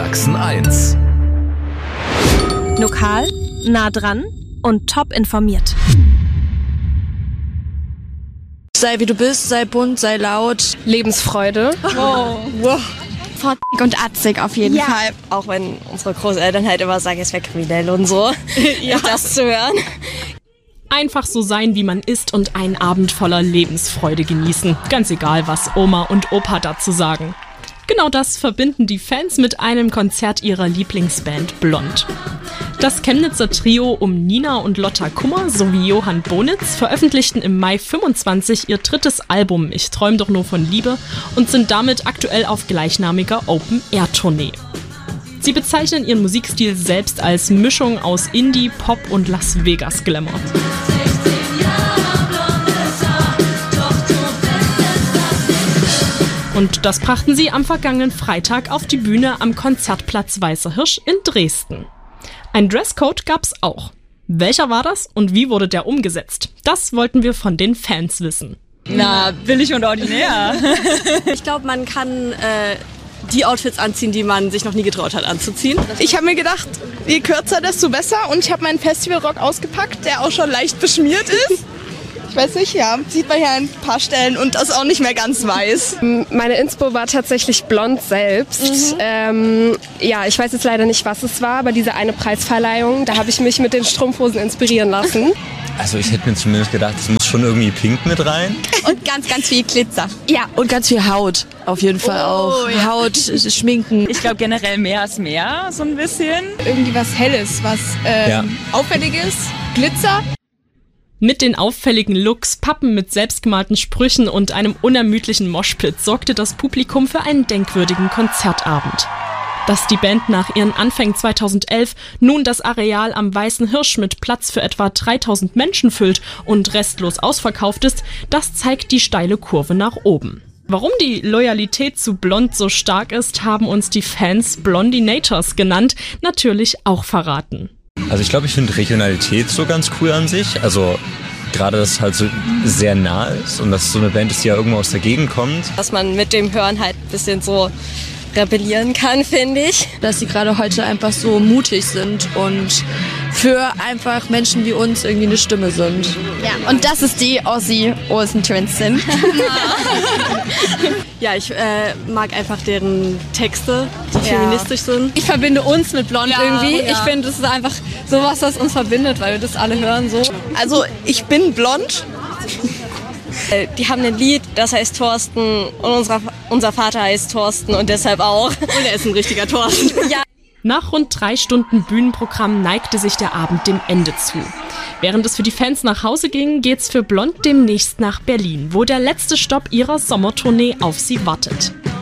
Sachsen 1. Lokal, nah dran und top informiert. Sei wie du bist, sei bunt, sei laut. Lebensfreude. Oh. Wow. Und atzig auf jeden Fall. Auch wenn unsere Großeltern halt immer sagen, es wäre kriminell und so. Ja. Das zu hören. Einfach so sein, wie man ist und einen Abend voller Lebensfreude genießen. Ganz egal, was Oma und Opa dazu sagen. Genau das verbinden die Fans mit einem Konzert ihrer Lieblingsband Blond. Das Chemnitzer Trio um Nina und Lotta Kummer sowie Johann Bonitz veröffentlichten im Mai 25 ihr drittes Album Ich träum doch nur von Liebe und sind damit aktuell auf gleichnamiger Open-Air-Tournee. Sie bezeichnen ihren Musikstil selbst als Mischung aus Indie, Pop und Las Vegas Glamour. Und das brachten sie am vergangenen Freitag auf die Bühne am Konzertplatz Weißer Hirsch in Dresden. Ein Dresscode gab's auch. Welcher war das und wie wurde der umgesetzt? Das wollten wir von den Fans wissen. Na, billig und ordinär. Ich glaube, man kann die Outfits anziehen, die man sich noch nie getraut hat anzuziehen. Ich habe mir gedacht, je kürzer, desto besser. Und ich habe meinen Festivalrock ausgepackt, der auch schon leicht beschmiert ist. Ich weiß nicht, ja, sieht man hier an ein paar Stellen und ist auch nicht mehr ganz weiß. Meine Inspo war tatsächlich Blond selbst. Ich weiß jetzt leider nicht, was es war, aber diese eine Preisverleihung, da habe ich mich mit den Strumpfhosen inspirieren lassen. Also ich hätte mir zumindest gedacht, es muss schon irgendwie pink mit rein. Und ganz, ganz viel Glitzer. Ja, und ganz viel Haut. Auf jeden Fall auch. Ja. Haut, Schminken. Ich glaube generell mehr ist mehr, so ein bisschen. Irgendwie was Helles, was Auffälliges, Glitzer. Mit den auffälligen Looks, Pappen mit selbstgemalten Sprüchen und einem unermüdlichen Moshpit sorgte das Publikum für einen denkwürdigen Konzertabend. Dass die Band nach ihren Anfängen 2011 nun das Areal am Weißen Hirsch mit Platz für etwa 3000 Menschen füllt und restlos ausverkauft ist, das zeigt die steile Kurve nach oben. Warum die Loyalität zu Blond so stark ist, haben uns die Fans Blondinators genannt, natürlich auch verraten. Also ich glaube, ich finde Regionalität so ganz cool an sich. Also gerade, dass es halt so sehr nah ist und dass es so eine Band ist, die ja irgendwo aus der Gegend kommt. Dass man mit dem Hören halt ein bisschen so rebellieren kann, finde ich. Dass sie gerade heute einfach so mutig sind und für einfach Menschen wie uns irgendwie eine Stimme sind. Ja, und dass es die Ozzy Olsen Twins sind. Ja, ich mag einfach deren Texte, die feministisch sind. Ich verbinde uns mit Blond irgendwie. Ja. Ich finde, das ist einfach sowas, was uns verbindet, weil wir das alle hören so. Also ich bin blond. Die haben ein Lied, das heißt Thorsten und unser Vater heißt Thorsten und deshalb auch. Und er ist ein richtiger Thorsten. Ja. Nach rund 3 Stunden Bühnenprogramm neigte sich der Abend dem Ende zu. Während es für die Fans nach Hause ging, geht's für Blond demnächst nach Berlin, wo der letzte Stopp ihrer Sommertournee auf sie wartet.